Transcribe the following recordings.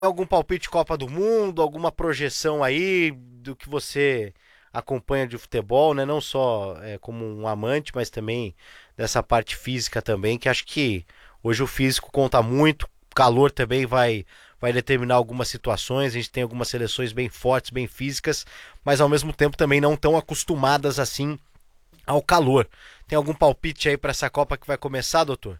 algum palpite Copa do Mundo, alguma projeção aí do que você acompanha de futebol, né? Não só como um amante, mas também dessa parte física também, que acho que hoje o físico conta muito, o calor também vai determinar algumas situações, a gente tem algumas seleções bem fortes, bem físicas, mas ao mesmo tempo também não tão acostumadas assim ao calor. Tem algum palpite aí para essa Copa que vai começar, doutor?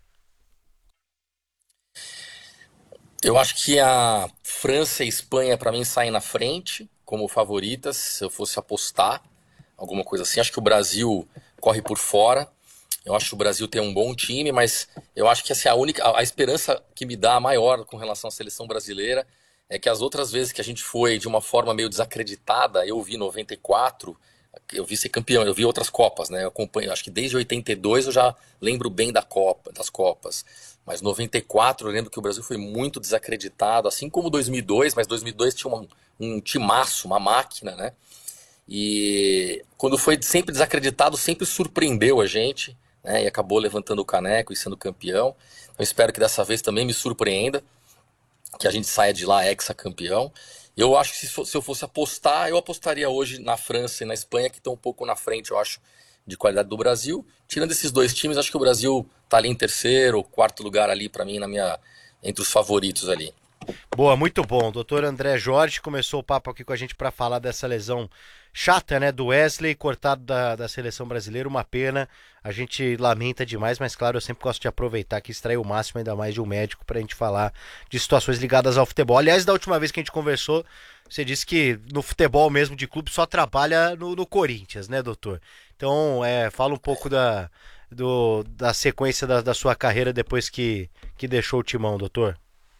Eu acho que a França e a Espanha, pra mim, saem na frente como favoritas, se eu fosse apostar, alguma coisa assim. Acho que o Brasil corre por fora. Eu acho que o Brasil tem um bom time, mas eu acho que essa é a esperança que me dá maior com relação à seleção brasileira é que as outras vezes que a gente foi de uma forma meio desacreditada, eu vi 94, eu vi ser campeão, eu vi outras Copas, né? Eu acompanho, acho que desde 82 eu já lembro bem das Copas. Mas 94 eu lembro que o Brasil foi muito desacreditado, assim como 2002, mas 2002 tinha um timaço, uma máquina, né? E quando foi sempre desacreditado, sempre surpreendeu a gente, né? E acabou levantando o caneco e sendo campeão. Eu espero que dessa vez também me surpreenda, que a gente saia de lá ex-campeão. Eu acho que se eu fosse apostar, eu apostaria hoje na França e na Espanha, que estão um pouco na frente, eu acho, de qualidade do Brasil. Tirando esses dois times, acho que o Brasil tá ali em terceiro, quarto lugar ali para mim entre os favoritos ali. Boa, muito bom. Doutor André Jorge começou o papo aqui com a gente para falar dessa lesão chata, né, do Wesley, cortado da seleção brasileira, uma pena. A gente lamenta demais, mas claro, eu sempre gosto de aproveitar aqui, extrair o máximo ainda mais de um médico para a gente falar de situações ligadas ao futebol. Aliás, da última vez que a gente conversou, você disse que no futebol mesmo de clube só trabalha no Corinthians, né, doutor? Então, fala um pouco da sequência da sua carreira depois que deixou o timão, doutor.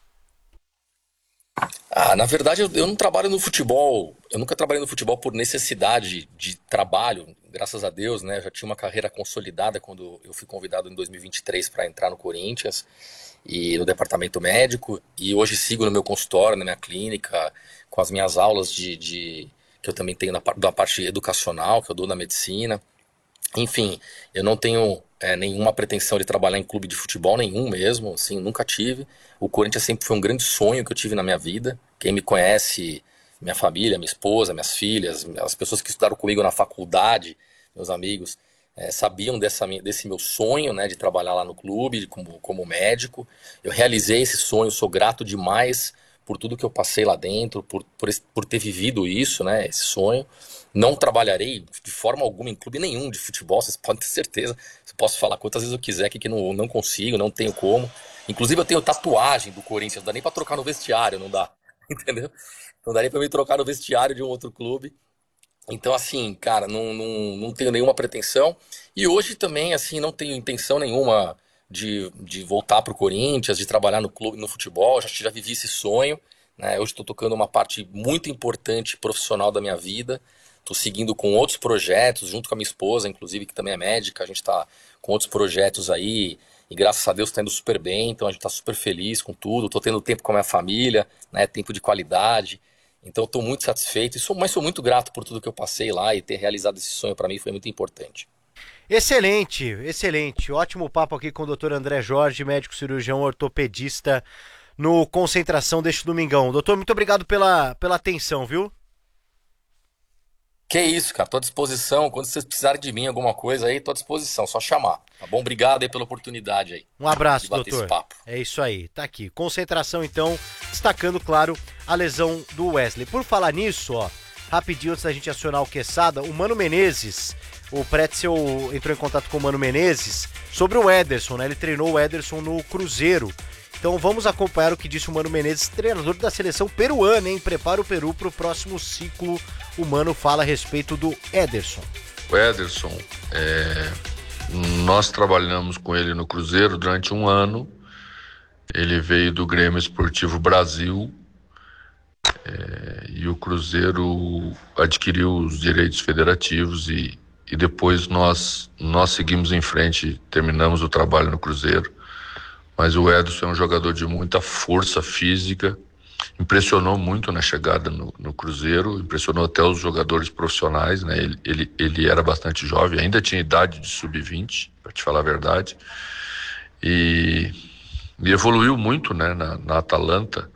Na verdade, eu não trabalho no futebol. Eu nunca trabalhei no futebol por necessidade de trabalho, graças a Deus, né? Eu já tinha uma carreira consolidada quando eu fui convidado em 2023 para entrar no Corinthians e no departamento médico. E hoje sigo no meu consultório, na minha clínica, com as minhas aulas que eu também tenho da parte educacional, que eu dou na medicina. Enfim, eu não tenho nenhuma pretensão de trabalhar em clube de futebol, nenhum mesmo, assim, nunca tive. O Corinthians sempre foi um grande sonho que eu tive na minha vida. Quem me conhece, minha família, minha esposa, minhas filhas, as pessoas que estudaram comigo na faculdade, meus amigos, sabiam desse meu sonho, né, de trabalhar lá no clube como médico. Eu realizei esse sonho, sou grato demais por tudo que eu passei lá dentro, por ter vivido isso, né, esse sonho. Não trabalharei de forma alguma em clube nenhum de futebol, vocês podem ter certeza. Eu posso falar quantas vezes eu quiser aqui que não consigo, não tenho como. Inclusive eu tenho tatuagem do Corinthians, não dá nem pra trocar no vestiário, não dá. Entendeu? Não dá nem pra me trocar no vestiário de um outro clube. Então, assim, cara, não tenho nenhuma pretensão. E hoje também, assim, não tenho intenção nenhuma de voltar pro Corinthians, de trabalhar no clube, no futebol. Já vivi esse sonho, né? Hoje estou tocando uma parte muito importante profissional da minha vida. Estou seguindo com outros projetos, junto com a minha esposa, inclusive, que também é médica. A gente está com outros projetos aí. E graças a Deus está indo super bem, então a gente está super feliz com tudo. Estou tendo tempo com a minha família, né? Tempo de qualidade. Então estou muito satisfeito, mas sou muito grato por tudo que eu passei lá e ter realizado esse sonho para mim foi muito importante. Excelente, excelente. Ótimo papo aqui com o Dr. André Jorge, médico cirurgião ortopedista no Concentração deste domingão. Doutor, muito obrigado pela atenção, viu? Que isso, cara, tô à disposição. Quando vocês precisarem de mim, alguma coisa aí, tô à disposição, só chamar. Tá bom? Obrigado aí pela oportunidade aí Um de abraço, bater esse doutor. papo. É isso aí, tá aqui. Concentração, então, destacando, claro, a lesão do Wesley. Por falar nisso, ó, rapidinho antes da gente acionar o Quesada, o Mano Menezes, o Pretzel entrou em contato com o Mano Menezes sobre o Ederson, né? Ele treinou o Ederson no Cruzeiro. Então vamos acompanhar o que disse o Mano Menezes, treinador da seleção peruana, hein? Prepara o Peru para o próximo ciclo. O Mano fala a respeito do Ederson. O Ederson, nós trabalhamos com ele no Cruzeiro durante um ano. Ele veio do Grêmio Esportivo Brasil, e o Cruzeiro adquiriu os direitos federativos e depois nós seguimos em frente, terminamos o trabalho no Cruzeiro. Mas o Ederson é um jogador de muita força física, impressionou muito na chegada no Cruzeiro, impressionou até os jogadores profissionais, né? Ele era bastante jovem, ainda tinha idade de sub-20, para te falar a verdade, e evoluiu muito, né, na Atalanta.